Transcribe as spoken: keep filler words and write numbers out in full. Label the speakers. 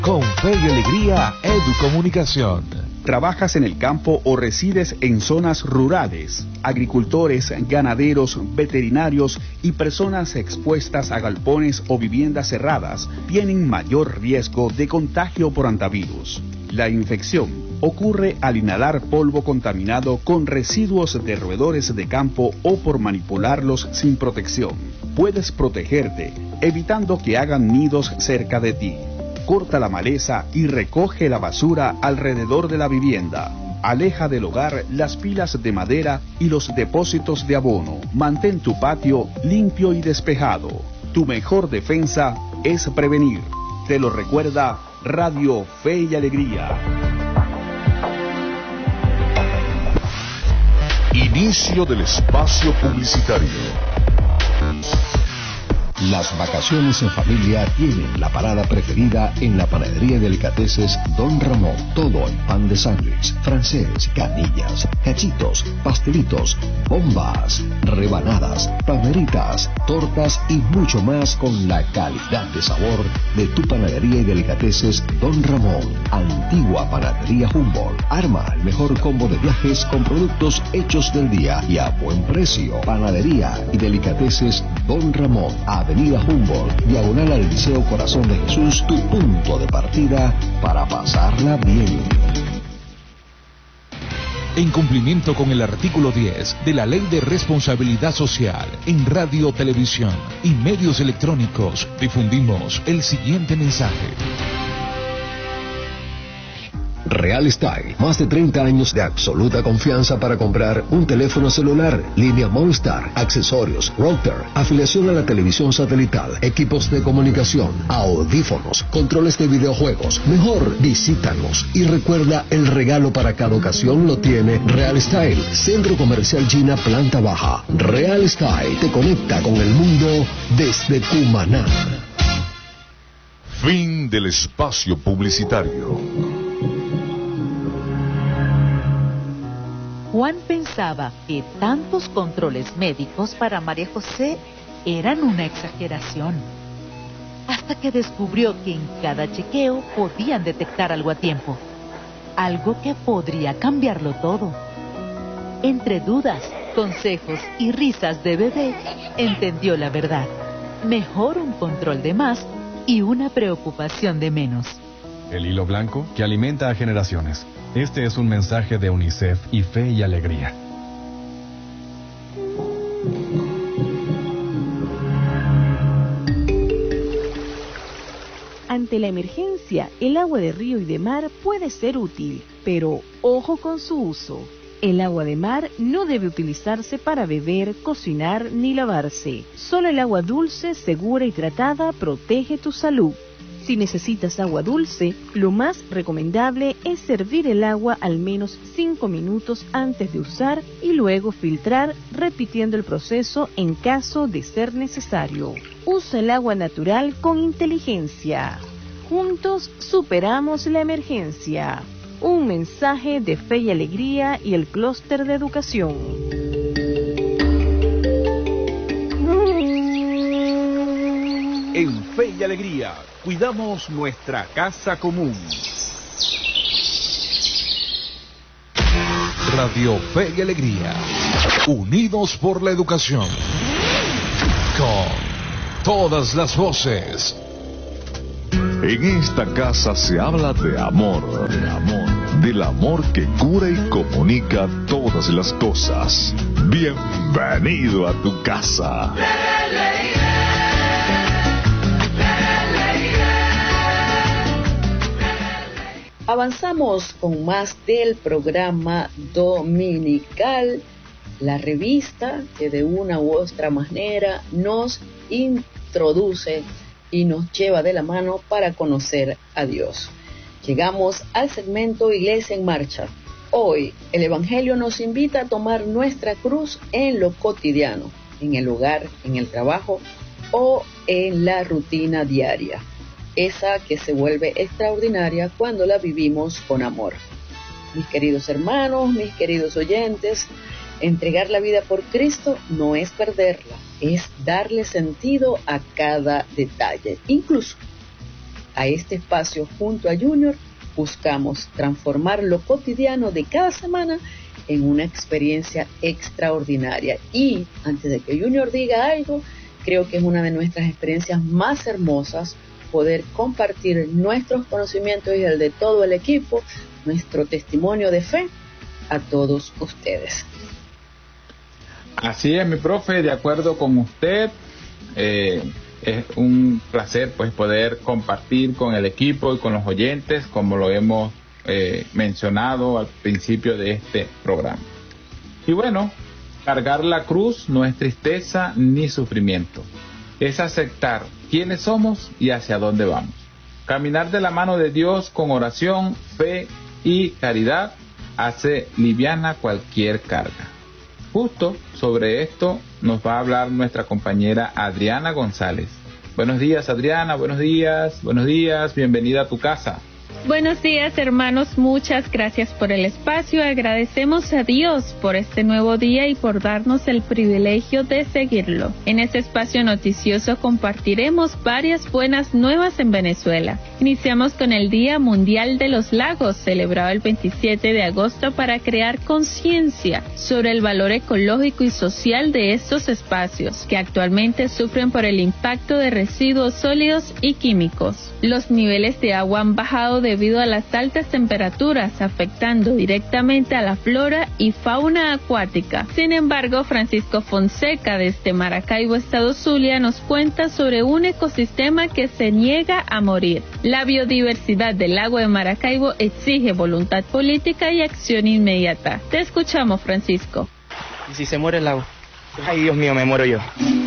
Speaker 1: Con Fe y Alegría, Educomunicación.
Speaker 2: ¿Trabajas en el campo o resides en zonas rurales? Agricultores, ganaderos, veterinarios y personas expuestas a galpones o viviendas cerradas tienen mayor riesgo de contagio por hantavirus. La infección ocurre al inhalar polvo contaminado con residuos de roedores de campo o por manipularlos sin protección. Puedes protegerte evitando que hagan nidos cerca de ti. Corta la maleza y recoge la basura alrededor de la vivienda. Aleja del hogar las pilas de madera y los depósitos de abono. Mantén tu patio limpio y despejado. Tu mejor defensa es prevenir. Te lo recuerda Radio Fe y Alegría.
Speaker 1: Inicio del espacio publicitario.
Speaker 3: Las vacaciones en familia tienen la parada preferida en la panadería y delicateces Don Ramón. Todo en pan de sándwich, francés, canillas, cachitos, pastelitos, bombas, rebanadas, palmeritas, tortas y mucho más con la calidad de sabor de tu panadería y delicateces Don Ramón. Antigua Panadería Humboldt. Arma el mejor combo de viajes con productos hechos del día y a buen precio. Panadería y delicateces Don Ramón. Avenida Humboldt, diagonal al Liceo Corazón de Jesús, tu punto de partida para pasarla bien.
Speaker 1: En cumplimiento con el artículo diez de la Ley de Responsabilidad Social, en radio, televisión y medios electrónicos, difundimos el siguiente mensaje.
Speaker 3: Real Style, más de treinta años de absoluta confianza para comprar un teléfono celular, línea Movistar, accesorios, router, afiliación a la televisión satelital, equipos de comunicación, audífonos, controles de videojuegos. Mejor, visítanos y recuerda, el regalo para cada ocasión lo tiene Real Style, Centro Comercial China, planta baja. Real Style te conecta con el mundo desde Cumaná.
Speaker 1: Fin del espacio publicitario.
Speaker 4: Juan pensaba que tantos controles médicos para María José eran una exageración, hasta que descubrió que en cada chequeo podían detectar algo a tiempo, algo que podría cambiarlo todo. Entre dudas, consejos y risas de bebé, entendió la verdad. Mejor un control de más y una preocupación de menos.
Speaker 5: El hilo blanco que alimenta a generaciones. Este es un mensaje de UNICEF y Fe y Alegría.
Speaker 6: Ante la emergencia, el agua de río y de mar puede ser útil, pero ojo con su uso. El agua de mar no debe utilizarse para beber, cocinar ni lavarse. Solo el agua dulce, segura y tratada protege tu salud. Si necesitas agua dulce, lo más recomendable es servir el agua al menos cinco minutos antes de usar y luego filtrar, repitiendo el proceso en caso de ser necesario. Usa el agua natural con inteligencia. Juntos superamos la emergencia. Un mensaje de Fe y Alegría y el Clúster de Educación.
Speaker 2: En Fe y Alegría, cuidamos nuestra casa común.
Speaker 1: Radio Fe y Alegría, unidos por la educación, con todas las voces.
Speaker 7: En esta casa se habla de amor, de amor, del amor que cura y comunica todas las cosas. Bienvenido a tu casa.
Speaker 8: Avanzamos con más del programa dominical, la revista que de una u otra manera nos introduce y nos lleva de la mano para conocer a Dios. Llegamos al segmento Iglesia en Marcha. Hoy el Evangelio nos invita a tomar nuestra cruz en lo cotidiano, en el hogar, en el trabajo o en la rutina diaria. Esa que se vuelve extraordinaria cuando la vivimos con amor. Mis queridos hermanos, mis queridos oyentes, entregar la vida por Cristo no es perderla, es darle sentido a cada detalle, incluso a este espacio junto a Junior, buscamos transformar lo cotidiano de cada semana en una experiencia extraordinaria. Y antes de que Junior diga algo, creo que es una de nuestras experiencias más hermosas poder compartir nuestros conocimientos y el de todo el equipo, nuestro testimonio de fe a todos ustedes.
Speaker 9: Así es, mi profe, de acuerdo con usted. Eh, es un placer pues poder compartir con el equipo y con los oyentes, como lo hemos eh, mencionado al principio de este programa. Y bueno, cargar la cruz no es tristeza ni sufrimiento, es aceptar quiénes somos y hacia dónde vamos. Caminar de la mano de Dios con oración, fe y caridad hace liviana cualquier carga. Justo sobre esto nos va a hablar nuestra compañera Adriana González. Buenos días, Adriana, buenos días, buenos días, bienvenida a tu casa.
Speaker 10: Buenos días, hermanos, muchas gracias por el espacio. Agradecemos a Dios por este nuevo día y por darnos el privilegio de seguirlo. En este espacio noticioso compartiremos varias buenas nuevas en Venezuela. Iniciamos con el Día Mundial de los Lagos, celebrado el veintisiete de agosto para crear conciencia sobre el valor ecológico y social de estos espacios, que actualmente sufren por el impacto de residuos sólidos y químicos. Los niveles de agua han bajado de debido a las altas temperaturas, afectando directamente a la flora y fauna acuática. Sin embargo, Francisco Fonseca, desde Maracaibo, Estado Zulia, nos cuenta sobre un ecosistema que se niega a morir. La biodiversidad del lago de Maracaibo exige voluntad política y acción inmediata. Te escuchamos, Francisco.
Speaker 11: ¿Y si se muere el lago? Ay, Dios mío, me muero yo.